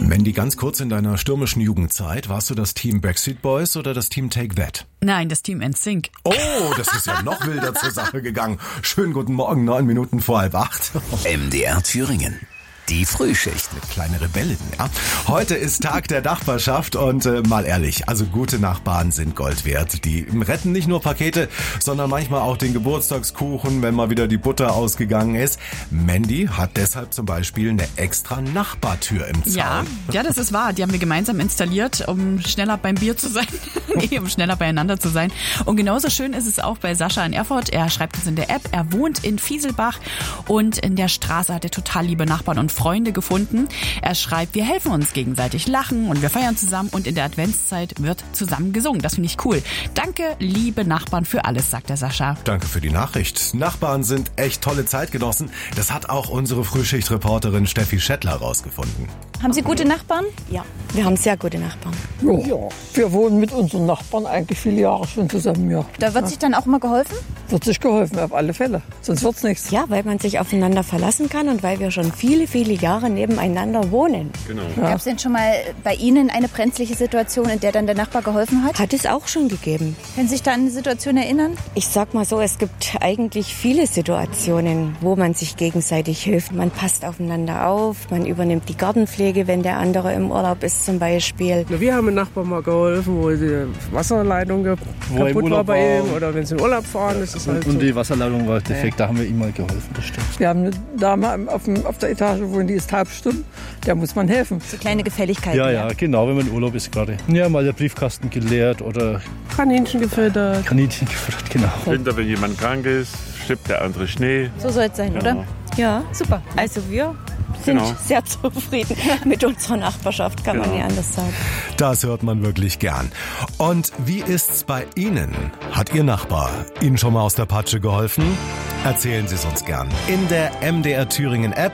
Mandy, ganz kurz in deiner stürmischen Jugendzeit, warst du das Team Backstreet Boys oder das Team Take That? Nein, das Team NSYNC. Oh, das ist ja noch wilder zur Sache gegangen. Schönen guten Morgen, 9 Minuten vor 7:30. MDR Thüringen. Die Frühschicht. Eine kleine Rebellin, ja. Heute ist Tag der Nachbarschaft und mal ehrlich, also gute Nachbarn sind Gold wert. Die retten nicht nur Pakete, sondern manchmal auch den Geburtstagskuchen, wenn mal wieder die Butter ausgegangen ist. Mandy hat deshalb zum Beispiel eine extra Nachbartür im Zaun. Ja, das ist wahr. Die haben wir gemeinsam installiert, um schneller beim Bier zu sein. Um schneller beieinander zu sein. Und genauso schön ist es auch bei Sascha in Erfurt. Er schreibt uns in der App, er wohnt in Fieselbach und in der Straße hat er total liebe Nachbarn und Freunde gefunden. Er schreibt, wir helfen uns gegenseitig, lachen und wir feiern zusammen und in der Adventszeit wird zusammen gesungen. Das finde ich cool. Danke, liebe Nachbarn, für alles, sagt der Sascha. Danke für die Nachricht. Nachbarn sind echt tolle Zeitgenossen. Das hat auch unsere Frühschichtreporterin Steffi Schettler rausgefunden. Haben Sie gute Nachbarn? Ja, wir haben sehr gute Nachbarn. Ja, wir wohnen mit unseren Nachbarn eigentlich viele Jahre schon zusammen, ja. Da wird sich dann auch mal geholfen? Wird sich geholfen, auf alle Fälle. Sonst wird's nichts. Ja, weil man sich aufeinander verlassen kann und weil wir schon viele, viele Jahre nebeneinander wohnen. Genau. Ja. Gab es denn schon mal bei Ihnen eine brenzliche Situation, in der dann der Nachbar geholfen hat? Hat es auch schon gegeben. Können Sie sich da an eine Situation erinnern? Ich sag mal so, es gibt eigentlich viele Situationen, wo man sich gegenseitig hilft. Man passt aufeinander auf, man übernimmt die Gartenpflege, wenn der andere im Urlaub ist zum Beispiel. Wir haben einem Nachbarn mal geholfen, wo die Wasserleitung kaputt war bei ihm oder wenn sie in Urlaub fahren. Ist halt und die Wasserleitung war defekt, da haben wir ihm mal geholfen, das stimmt. Wir haben eine Dame auf der Etage wohnen, die ist taubstumm, der muss man helfen. So kleine Gefälligkeiten. Ja, genau, wenn man in Urlaub ist gerade. Ja, mal der Briefkasten geleert oder Kaninchen gefüttert. Genau. Winter, wenn jemand krank ist, schippt der andere Schnee. So soll es sein, oder? Ja, Super. also wir sind sehr zufrieden mit unserer Nachbarschaft, kann man nicht anders sagen. Das hört man wirklich gern. Und wie ist's bei Ihnen? Hat Ihr Nachbar Ihnen schon mal aus der Patsche geholfen? Erzählen Sie es uns gern in der MDR Thüringen App.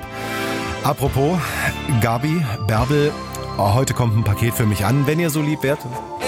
Apropos, Gabi, Bärbel, heute kommt ein Paket für mich an, wenn ihr so lieb wärt.